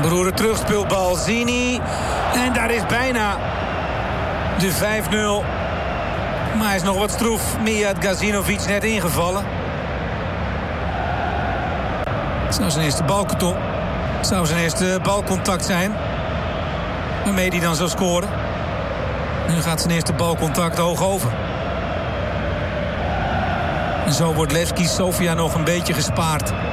Roeren terug, speelbal Zini. En daar is bijna de 5-0. Maar hij is nog wat stroef. Mijat Gazinovic net ingevallen. Het zou zijn eerste balkontact. Het zou zijn eerste balcontact zijn. Waarmee hij dan zou scoren. Nu gaat zijn eerste balcontact hoog over. En zo wordt Levski Sofia nog een beetje gespaard.